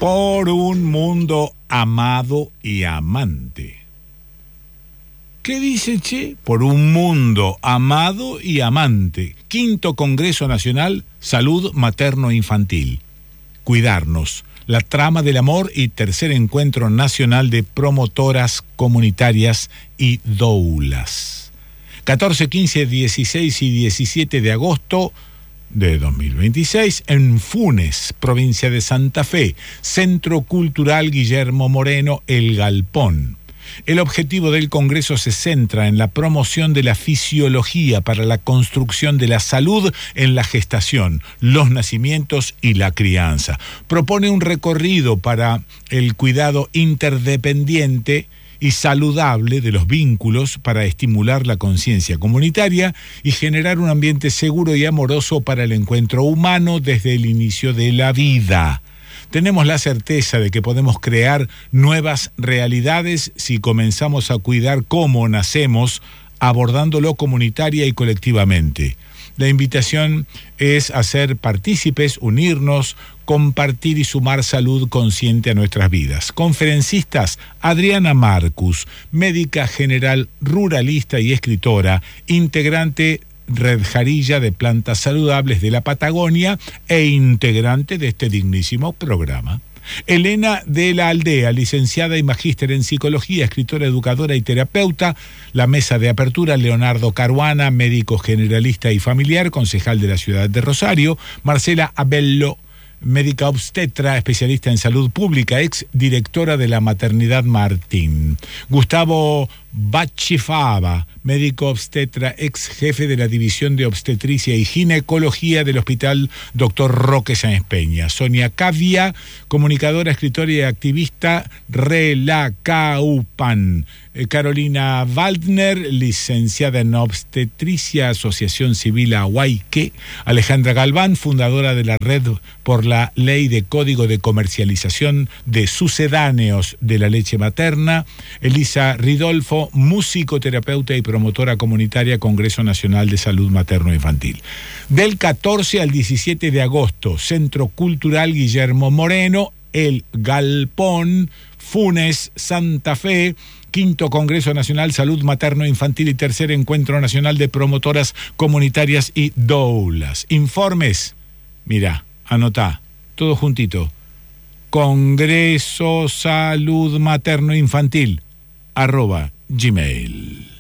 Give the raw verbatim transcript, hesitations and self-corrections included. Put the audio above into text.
Por un mundo amado y amante. ¿Qué dice, che? Por un mundo amado y amante. Quinto Congreso Nacional Salud Materno-Infantil. Cuidarnos. La trama del amor y tercer encuentro nacional de promotoras comunitarias y doulas. catorce, quince, dieciséis y diecisiete de agosto de dos mil veintiséis en Funes, provincia de Santa Fe, Centro Cultural Guillermo Moreno, El Galpón. El objetivo del Congreso se centra en la promoción de la fisiología para la construcción de la salud en la gestación, los nacimientos y la crianza. Propone un recorrido para el cuidado interdependiente y saludable de los vínculos para estimular la conciencia comunitaria y generar un ambiente seguro y amoroso para el encuentro humano desde el inicio de la vida. Tenemos la certeza de que podemos crear nuevas realidades si comenzamos a cuidar cómo nacemos, abordándolo comunitaria y colectivamente. La invitación es a ser partícipes, unirnos, compartir y sumar salud consciente a nuestras vidas. Conferencistas: Adriana Marcus, médica general ruralista y escritora, integrante Red Jarilla de Plantas Saludables de la Patagonia e integrante de este dignísimo programa. Elena de la Aldea, licenciada y magíster en psicología, escritora, educadora y terapeuta. La mesa de apertura: Leonardo Caruana, médico generalista y familiar, concejal de la ciudad de Rosario. Marcela Abello, médica obstetra, especialista en salud pública, ex directora de la Maternidad Martín. Gustavo Bachifava, médico obstetra, ex jefe de la División de Obstetricia y Ginecología del Hospital Doctor Roque Sáenz Peña. Sonia Cavia, comunicadora, escritora y activista, Relacaupan. Eh, Carolina Waldner, licenciada en obstetricia, Asociación Civil Ahuayque. Alejandra Galván, fundadora de la Red por la Ley de Código de Comercialización de Sucedáneos de la Leche Materna. Elisa Ridolfo, musicoterapeuta y promotora comunitaria, Congreso Nacional de Salud Materno-Infantil. Del catorce al diecisiete de agosto, Centro Cultural Guillermo Moreno, El Galpón, Funes, Santa Fe, Quinto Congreso Nacional Salud Materno-Infantil y tercer Encuentro Nacional de Promotoras Comunitarias y Doulas. Informes, mira, anotá, todo juntito. Congreso Salud Materno-Infantil, arroba gmail.